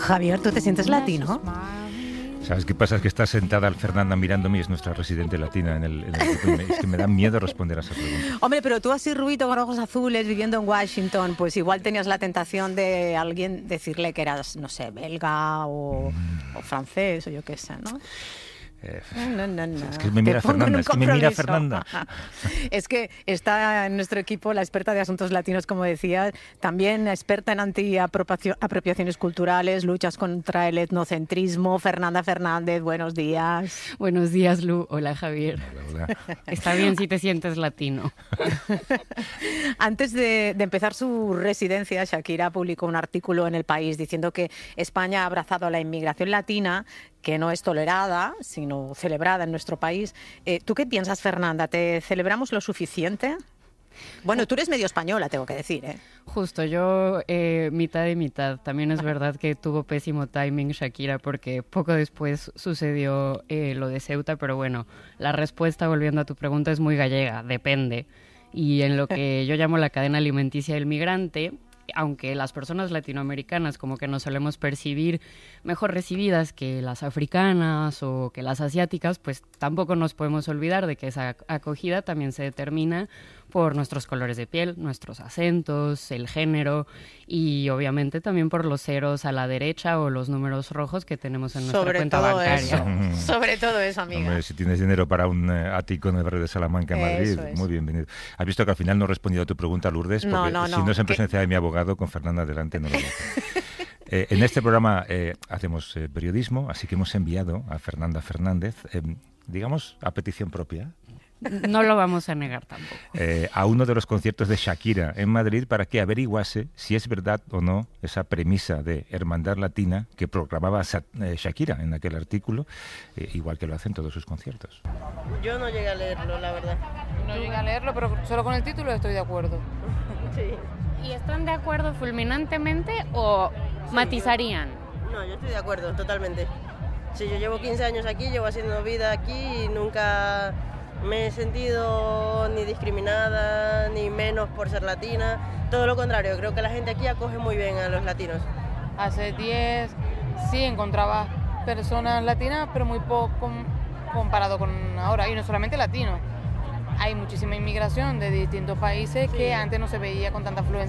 Javier, ¿tú te sientes latino? ¿Sabes qué pasa? Es que está sentada Fernanda mirándome y es nuestra residente latina en el grupo. Es que me da miedo responder a esa pregunta. Hombre, pero tú así rubito con ojos azules, viviendo en Washington, pues igual tenías la tentación de alguien decirle que eras, no sé, belga o francés o yo qué sé, ¿no? No. Es que me mira Fernanda, Es que está en nuestro equipo la experta de asuntos latinos, como decía, también experta en antiapropiaciones culturales, luchas contra el etnocentrismo. Fernanda Fernández, buenos días. Buenos días, Lu. Hola, Javier. Hola. Está bien si te sientes latino. Antes de empezar su residencia, Shakira publicó un artículo en El País diciendo que España ha abrazado a la inmigración latina, que no es tolerada, sino celebrada en nuestro país. ¿Tú qué piensas, Fernanda? ¿Te celebramos lo suficiente? Bueno, tú eres medio española, tengo que decir, ¿eh? Justo, yo mitad y mitad. También es verdad que tuvo pésimo timing Shakira porque poco después sucedió lo de Ceuta, pero bueno, la respuesta, volviendo a tu pregunta, es muy gallega, depende. Y en lo que yo llamo la cadena alimenticia del migrante, aunque las personas latinoamericanas como que nos solemos percibir mejor recibidas que las africanas o que las asiáticas, pues tampoco nos podemos olvidar de que esa acogida también se determina por nuestros colores de piel, nuestros acentos, el género y obviamente también por los ceros a la derecha o los números rojos que tenemos en nuestra cuenta bancaria. Sobre todo eso, amiga. Hombre, si tienes dinero para un ático en el barrio de Salamanca, en Madrid, muy bienvenido. ¿Has visto que al final no he respondido a tu pregunta, Lourdes? Porque No. Si no es en presencia de mi abogado, con Fernanda delante no lo voy a hacer. En este programa hacemos periodismo, así que hemos enviado a Fernanda Fernández, digamos, a petición propia, no lo vamos a negar tampoco, a uno de los conciertos de Shakira en Madrid para que averiguase si es verdad o no esa premisa de hermandad latina que proclamaba Shakira en aquel artículo, igual que lo hace en todos sus conciertos. Yo no llegué a leerlo, la verdad. No llegué a leerlo, pero solo con el título estoy de acuerdo. Sí. ¿Y están de acuerdo fulminantemente o matizarían? No, yo estoy de acuerdo, totalmente. Sí, yo llevo 15 años aquí, llevo haciendo vida aquí y nunca me he sentido ni discriminada, ni menos por ser latina. Todo lo contrario, creo que la gente aquí acoge muy bien a los latinos. Hace 10, sí, encontraba personas latinas, pero muy poco comparado con ahora. Y no solamente latinos. Hay muchísima inmigración de distintos países que antes no se veía con tanta afluencia.